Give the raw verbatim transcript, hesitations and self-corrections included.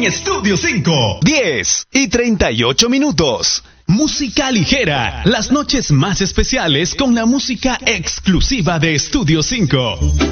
en Estudio cinco. diez y treinta y ocho minutos. Música ligera, las noches más especiales con la música exclusiva de Estudio cinco.